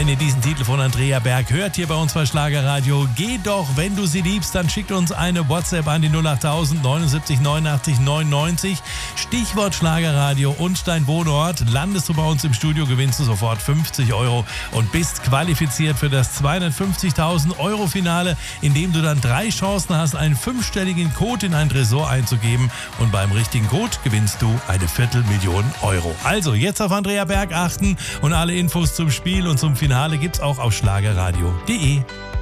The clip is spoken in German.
wenn ihr diesen Titel von Andrea Berg hört hier bei uns bei Schlagerradio. Geh doch, wenn du sie liebst, dann schickt uns eine WhatsApp an die 08000 79 89 99. Stichwort Schlagerradio und dein Wohnort. Landest du bei uns im Studio, gewinnst du sofort 50 € und bist qualifiziert für das 250.000 € Finale, in dem du dann 3 Chancen hast, einen 5-stelligen Code in ein Tresor einzugeben und beim richtigen Code gewinnst du eine 250.000 €. Also jetzt auf Andrea Berg achten und alle Infos zum Spiel und zum Finale gibt's auch auf schlagerradio.de.